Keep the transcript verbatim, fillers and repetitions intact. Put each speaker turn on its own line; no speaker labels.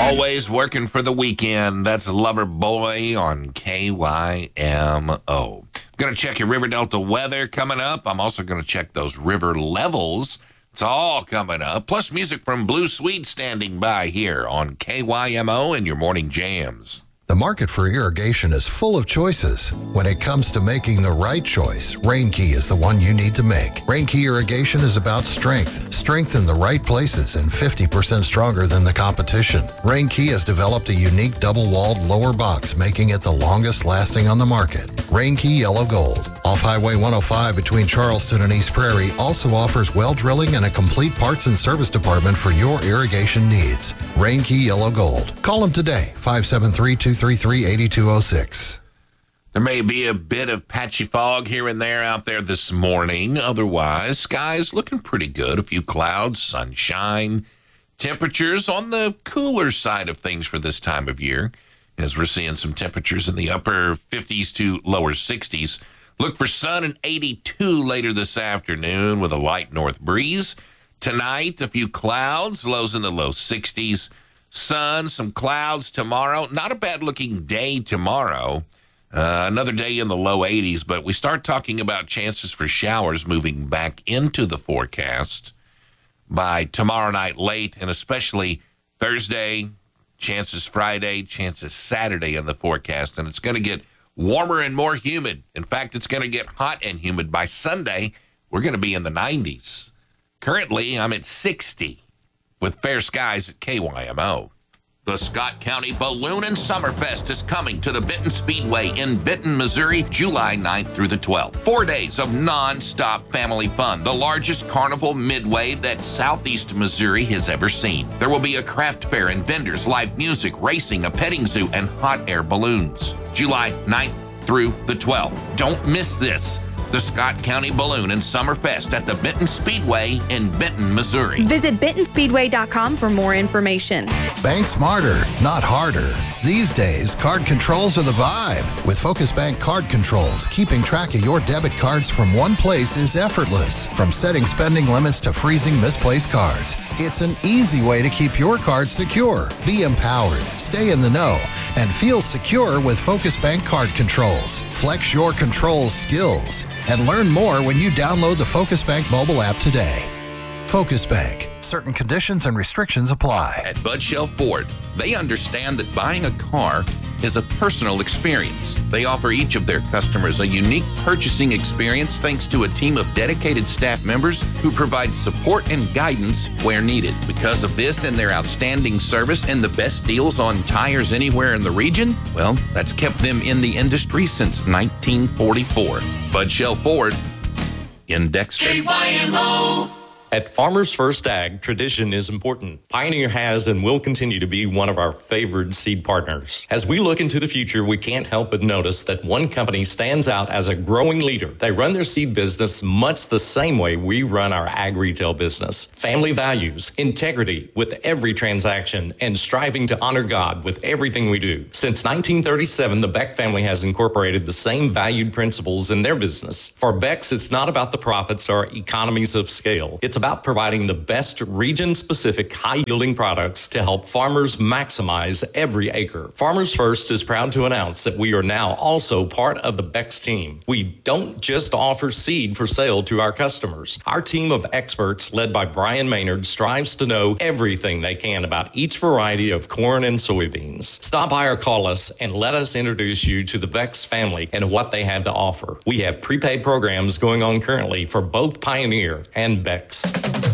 Always working for the weekend. That's Lover Boy on K Y M O. Going to check your River Delta weather coming up. I'm also going to check those river levels. It's all coming up. Plus music from Blue Swede standing by here on K Y M O and your morning jams.
The market for irrigation is full of choices. When it comes to making the right choice, Rainkey is the one you need to make. Rainkey irrigation is about strength, strength in the right places, and fifty percent stronger than the competition. Rainkey has developed a unique double-walled lower box, making it the longest lasting on the market. Rainkey Yellow Gold, off Highway one oh five between Charleston and East Prairie, also offers well drilling and a complete parts and service department for your irrigation needs. Rainkey Yellow Gold. Call them today, five seven three, two three three, eight two zero six.
There may be a bit of patchy fog here and there out there this morning. Otherwise, skies looking pretty good. A few clouds, sunshine. Temperatures on the cooler side of things for this time of year, as we're seeing some temperatures in the upper fifties to lower sixties. Look for sun and eighty-two later this afternoon with a light north breeze. Tonight, a few clouds, lows in the low sixties. Sun, some clouds tomorrow. Not a bad-looking day tomorrow. Uh, another day in the low eighties, but we start talking about chances for showers moving back into the forecast by tomorrow night late, and especially Thursday, chances Friday, chances Saturday in the forecast, and it's going to get warmer and more humid. In fact, it's going to get hot and humid by Sunday. We're going to be in the nineties. Currently, I'm at sixty with fair skies at K Y M O. The Scott County Balloon and Summerfest is coming to the Benton Speedway in Benton, Missouri, July ninth through the twelfth. Four days of non-stop family fun, the largest carnival midway that Southeast Missouri has ever seen. There will be a craft fair and vendors, live music, racing, a petting zoo, and hot air balloons. July ninth through the twelfth. Don't miss this. The Scott County Balloon and Summerfest at the Benton Speedway in Benton, Missouri.
Visit benton speedway dot com for more information.
Bank smarter, not harder. These days, card controls are the vibe. With Focus Bank Card Controls, keeping track of your debit cards from one place is effortless. From setting spending limits to freezing misplaced cards, it's an easy way to keep your cards secure. Be empowered, stay in the know, and feel secure with Focus Bank Card Controls. Flex your controls skills. And learn more when you download the Focus Bank mobile app today. Focus Bank. Certain conditions and restrictions apply.
At Bud Shell Ford, they understand that buying a car is a personal experience. They offer each of their customers a unique purchasing experience thanks to a team of dedicated staff members who provide support and guidance where needed. Because of this and their outstanding service and the best deals on tires anywhere in the region, well, that's kept them in the industry since nineteen forty-four. Bud Shell Ford in Dexter.
K Y M O.
At Farmers First Ag, tradition is important. Pioneer has and will continue to be one of our favored seed partners. As we look into the future, we can't help but notice that one company stands out as a growing leader. They run their seed business much the same way we run our ag retail business. Family values, integrity with every transaction, and striving to honor God with everything we do. Since nineteen thirty-seven, the Beck family has incorporated the same valued principles in their business. For Becks, it's not about the profits or economies of scale. It's about providing the best region-specific, high-yielding products to help farmers maximize every acre. Farmers First is proud to announce that we are now also part of the Beck's team. We don't just offer seed for sale to our customers. Our team of experts, led by Brian Maynard, strives to know everything they can about each variety of corn and soybeans. Stop by or call us and let us introduce you to the Beck's family and what they have to offer. We have prepaid programs going on currently for both Pioneer and Beck's.